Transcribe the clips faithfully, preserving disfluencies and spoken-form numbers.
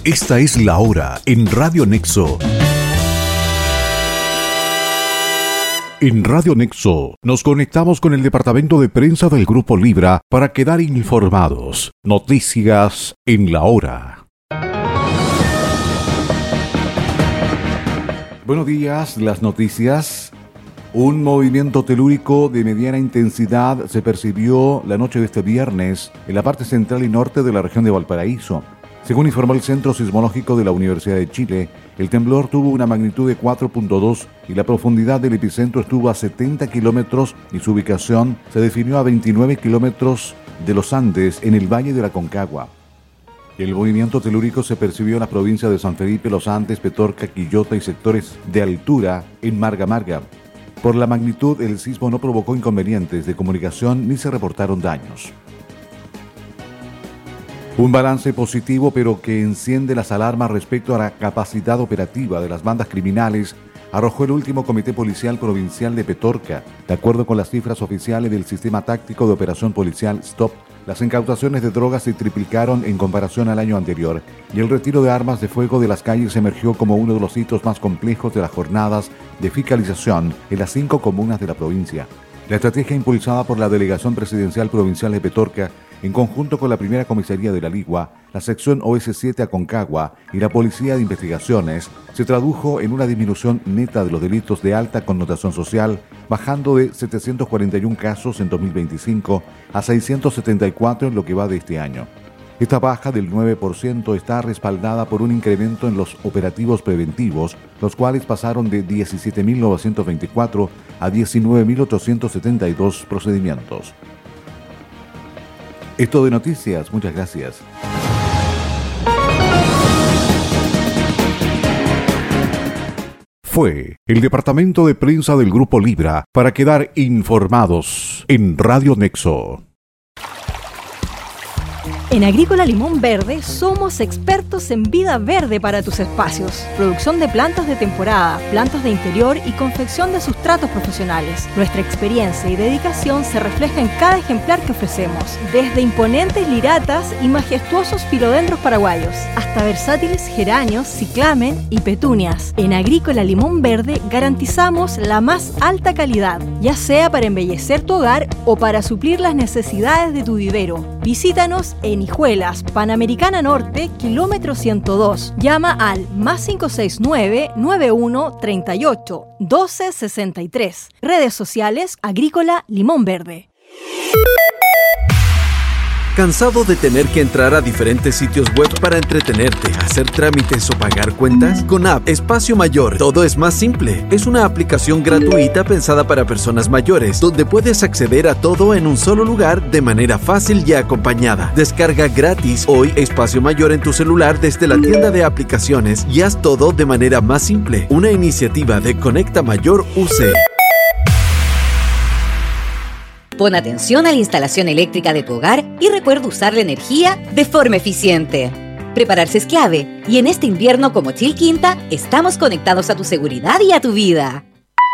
Esta es la hora en Radio Nexo. En Radio Nexo nos conectamos con el departamento de prensa del Grupo Libra para quedar informados. Noticias en la hora. Buenos días, las noticias. Un movimiento telúrico de mediana intensidad se percibió la noche de este viernes en la parte central y norte de la región de Valparaíso. Según informó el Centro Sismológico de la Universidad de Chile, el temblor tuvo una magnitud de cuatro punto dos y la profundidad del epicentro estuvo a setenta kilómetros y su ubicación se definió a veintinueve kilómetros de los Andes en el Valle de la Concagua. El movimiento telúrico se percibió en las provincias de San Felipe, Los Andes, Petorca, Quillota y sectores de altura en Marga Marga. Por la magnitud, el sismo no provocó inconvenientes de comunicación ni se reportaron daños. Un balance positivo, pero que enciende las alarmas respecto a la capacidad operativa de las bandas criminales, arrojó el último Comité Policial Provincial de Petorca. De acuerdo con las cifras oficiales del Sistema Táctico de Operación Policial STOP, las incautaciones de drogas se triplicaron en comparación al año anterior y el retiro de armas de fuego de las calles emergió como uno de los hitos más complejos de las jornadas de fiscalización en las cinco comunas de la provincia. La estrategia impulsada por la Delegación Presidencial Provincial de Petorca, en conjunto con la Primera Comisaría de la Ligua, la Sección O S siete Aconcagua y la Policía de Investigaciones, se tradujo en una disminución neta de los delitos de alta connotación social, bajando de setecientos cuarenta y uno casos en dos mil veinticinco a seiscientos setenta y cuatro en lo que va de este año. Esta baja del nueve por ciento está respaldada por un incremento en los operativos preventivos, los cuales pasaron de diecisiete mil novecientos veinticuatro a diecinueve mil ochocientos setenta y dos procedimientos. Esto de noticias, muchas gracias. Fue el departamento de prensa del Grupo Libra para quedar informados en Radio Nexo. En Agrícola Limón Verde somos expertos en vida verde para tus espacios. Producción de plantas de temporada, plantas de interior y confección de sustratos profesionales. Nuestra experiencia y dedicación se refleja en cada ejemplar que ofrecemos. Desde imponentes liratas y majestuosos filodendros paraguayos, hasta versátiles geranios, ciclamen y petunias. En Agrícola Limón Verde garantizamos la más alta calidad, ya sea para embellecer tu hogar o para suplir las necesidades de tu vivero. Visítanos en Hijuelas, Panamericana Norte, kilómetro ciento dos. Llama al más cinco seis nueve, nueve uno tres ocho, uno dos seis tres. Redes sociales Agrícola Limón Verde. ¿Cansado de tener que entrar a diferentes sitios web para entretenerte, hacer trámites o pagar cuentas? Con App Espacio Mayor, todo es más simple. Es una aplicación gratuita pensada para personas mayores, donde puedes acceder a todo en un solo lugar de manera fácil y acompañada. Descarga gratis hoy Espacio Mayor en tu celular desde la tienda de aplicaciones y haz todo de manera más simple. Una iniciativa de Conecta Mayor U C. Pon atención a la instalación eléctrica de tu hogar y recuerda usar la energía de forma eficiente. Prepararse es clave y en este invierno como Chilquinta estamos conectados a tu seguridad y a tu vida.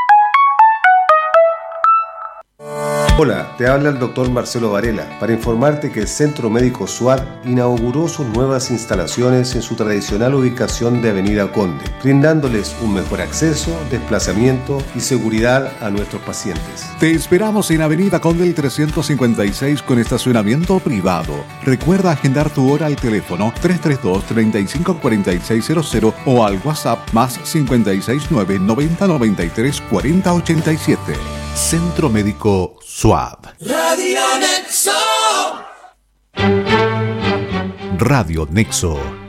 Hola, te habla el doctor Marcelo Varela para informarte que el Centro Médico SUAD inauguró sus nuevas instalaciones en su tradicional ubicación de Avenida Conde, brindándoles un mejor acceso, desplazamiento y seguridad a nuestros pacientes. Te esperamos en Avenida Conde trescientos cincuenta y seis con estacionamiento privado. Recuerda agendar tu hora al teléfono tres tres dos, tres cinco cuatro seis cero cero o al WhatsApp más cinco seis nueve, noventa noventa y tres, cuarenta ochenta y siete. Centro Médico SUAD. Radio Nexo. Radio Nexo.